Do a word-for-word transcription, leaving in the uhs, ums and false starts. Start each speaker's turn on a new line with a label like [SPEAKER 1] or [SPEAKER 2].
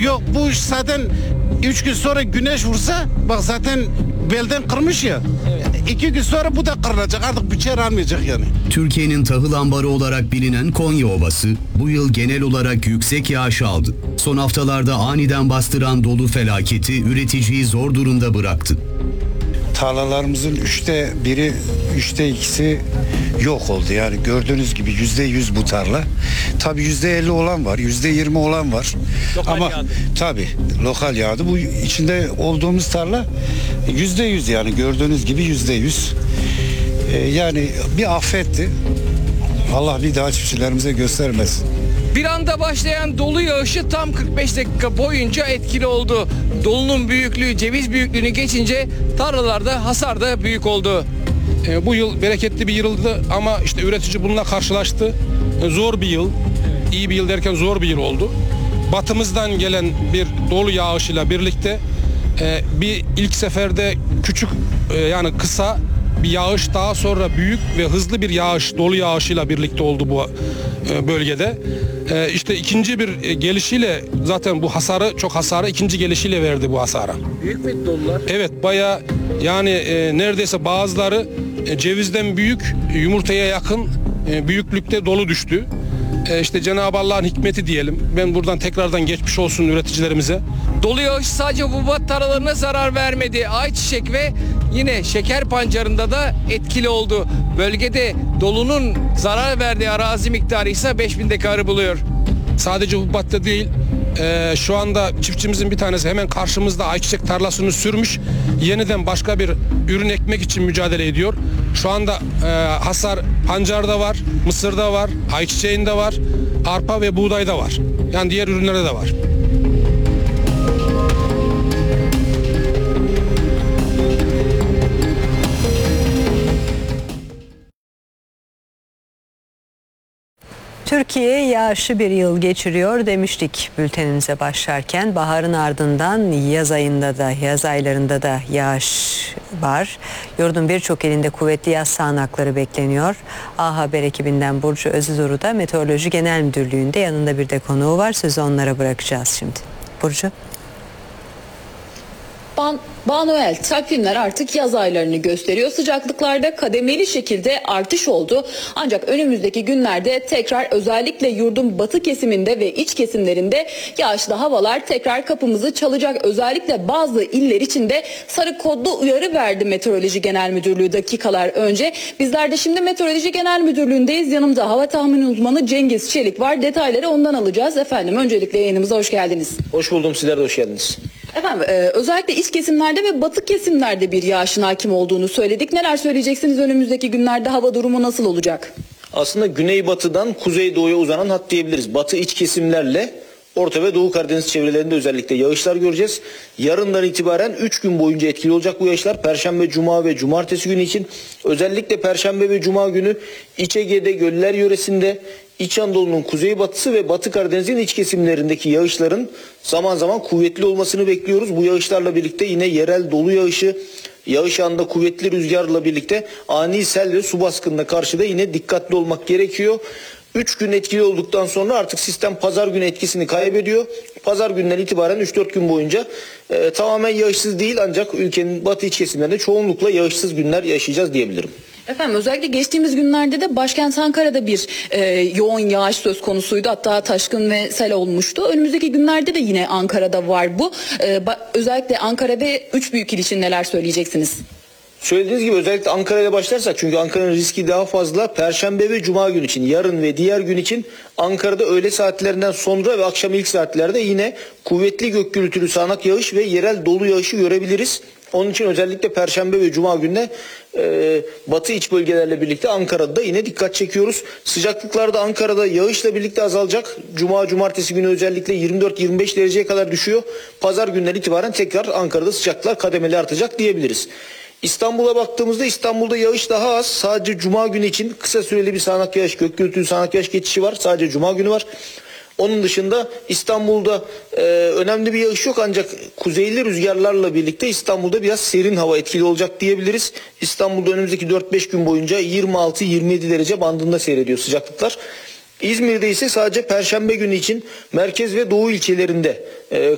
[SPEAKER 1] Yok bu iş zaten üç gün sonra güneş vursa bak zaten belden kırmış ya. Evet. İki gün sonra bu da kırılacak, artık biçer almayacak yani.
[SPEAKER 2] Türkiye'nin tahıl ambarı olarak bilinen Konya Ovası bu yıl genel olarak yüksek yağış aldı. Son haftalarda aniden bastıran dolu felaketi üreticiyi zor durumda bıraktı.
[SPEAKER 3] Tarlalarımızın üçte biri, üçte ikisi yok oldu. Yani gördüğünüz gibi yüzde yüz bu tarla. Tabii yüzde elli olan var, yüzde yirmi olan var.
[SPEAKER 4] Lokal
[SPEAKER 3] Ama
[SPEAKER 4] yağdı.
[SPEAKER 3] tabii lokal yağdı. Bu içinde olduğumuz tarla yüzde yüz, yani gördüğünüz gibi yüzde yüz. Ee, yani bir afetti. Allah bir daha çiftçilerimize göstermesin.
[SPEAKER 4] Bir anda başlayan dolu yağışı tam kırk beş dakika boyunca etkili oldu. Dolunun büyüklüğü ceviz büyüklüğünü geçince tarlalarda hasar da büyük oldu.
[SPEAKER 5] E, bu yıl bereketli bir yıldı ama işte üretici bununla karşılaştı. E, zor bir yıl, iyi bir yıl derken zor bir yıl oldu. Batımızdan gelen bir dolu yağışıyla birlikte e, bir ilk seferde küçük e, yani kısa bir yağış, daha sonra büyük ve hızlı bir yağış, dolu yağışıyla birlikte oldu bu e, bölgede. E, işte ikinci bir e, gelişiyle zaten bu hasarı, çok hasarı ikinci gelişiyle verdi bu hasara.
[SPEAKER 4] Büyük mü dolular?
[SPEAKER 5] Evet, bayağı yani e, neredeyse bazıları e, cevizden büyük, yumurtaya yakın e, büyüklükte dolu düştü. E, işte Cenab-ı Allah'ın hikmeti diyelim. Ben buradan tekrardan geçmiş olsun üreticilerimize.
[SPEAKER 4] Dolu yağış sadece hububat tarlalarına zarar vermedi. Ayçiçek ve yine şeker pancarında da etkili oldu. Bölgede dolunun zarar verdiği arazi miktarı ise beş bin dekarı buluyor.
[SPEAKER 5] Sadece hububatta değil, e, şu anda çiftçimizin bir tanesi hemen karşımızda ayçiçek tarlasını sürmüş. Yeniden başka bir ürün ekmek için mücadele ediyor. Şu anda e, hasar pancarda var, mısırda var, ayçiçeğinde var, arpa ve buğdayda var. Yani diğer ürünlerde de var.
[SPEAKER 6] Türkiye yağışlı bir yıl geçiriyor demiştik bültenimize başlarken. Baharın ardından yaz ayında da, yaz aylarında da yağış var. Yurdun birçok ilinde kuvvetli yaz sağanakları bekleniyor. A Haber ekibinden Burcu Özüzoru da Meteoroloji Genel Müdürlüğü'nde, yanında bir de konuğu var. Sözü onlara bırakacağız şimdi. Burcu.
[SPEAKER 7] Ban Banoel, takvimler artık yaz aylarını gösteriyor. Sıcaklıklarda kademeli şekilde artış oldu. Ancak önümüzdeki günlerde tekrar özellikle yurdun batı kesiminde ve iç kesimlerinde yağışlı havalar tekrar kapımızı çalacak. Özellikle bazı iller için de sarı kodlu uyarı verdi Meteoroloji Genel Müdürlüğü dakikalar önce. Bizler de şimdi Meteoroloji Genel Müdürlüğü'ndeyiz. Yanımda hava tahmini uzmanı Cengiz Çelik var. Detayları ondan alacağız. Efendim öncelikle yayınımıza hoş geldiniz.
[SPEAKER 8] Hoş buldum, sizler de hoş geldiniz.
[SPEAKER 7] Efendim e, özellikle iç kesimlerde ve batı kesimlerde bir yağışın hakim olduğunu söyledik. Neler söyleyeceksiniz, önümüzdeki günlerde hava durumu nasıl olacak?
[SPEAKER 8] Aslında güneybatıdan kuzeydoğuya uzanan hat diyebiliriz. Batı iç kesimlerle Orta ve Doğu Karadeniz çevrelerinde özellikle yağışlar göreceğiz. Yarından itibaren üç gün boyunca etkili olacak bu yağışlar. Perşembe, Cuma ve Cumartesi günü için. Özellikle Perşembe ve Cuma günü İç Ege'de, Göller yöresinde, İç Anadolu'nun kuzeybatısı ve Batı Karadeniz'in iç kesimlerindeki yağışların zaman zaman kuvvetli olmasını bekliyoruz. Bu yağışlarla birlikte yine yerel dolu yağışı, yağış anında kuvvetli rüzgarla birlikte ani sel ve su baskınına karşı da yine dikkatli olmak gerekiyor. üç gün etkili olduktan sonra artık sistem pazar günü etkisini kaybediyor. Pazar günden itibaren üç dört gün boyunca e, tamamen yağışsız değil, ancak ülkenin batı iç kesimlerinde çoğunlukla yağışsız günler yaşayacağız diyebilirim.
[SPEAKER 7] Efendim özellikle geçtiğimiz günlerde de başkent Ankara'da bir e, yoğun yağış söz konusuydu. Hatta taşkın ve sel olmuştu. Önümüzdeki günlerde de yine Ankara'da var bu. E, özellikle Ankara ve üç büyük il için neler söyleyeceksiniz?
[SPEAKER 8] Söylediğiniz gibi özellikle Ankara'ya başlarsak, çünkü Ankara'nın riski daha fazla. Perşembe ve Cuma gün için, yarın ve diğer gün için Ankara'da öğle saatlerinden sonra ve akşam ilk saatlerde yine kuvvetli gök gürültülü sağanak yağış ve yerel dolu yağışı görebiliriz. Onun için özellikle Perşembe ve Cuma gününe e, batı iç bölgelerle birlikte Ankara'da da yine dikkat çekiyoruz. Sıcaklıklar da Ankara'da yağışla birlikte azalacak. Cuma, Cumartesi günü özellikle yirmi dört yirmi beş dereceye kadar düşüyor. Pazar günden itibaren tekrar Ankara'da sıcaklıklar kademeli artacak diyebiliriz. İstanbul'a baktığımızda İstanbul'da yağış daha az. Sadece Cuma günü için kısa süreli bir sağanak yağış, gök gürültülü sağanak yağış geçişi var. Sadece Cuma günü var. Onun dışında İstanbul'da e, önemli bir yağış yok, ancak kuzeyli rüzgarlarla birlikte İstanbul'da biraz serin hava etkili olacak diyebiliriz. İstanbul'da önümüzdeki dört beş gün boyunca yirmi altı yirmi yedi derece bandında seyrediyor sıcaklıklar. İzmir'de ise sadece Perşembe günü için merkez ve doğu ilçelerinde e,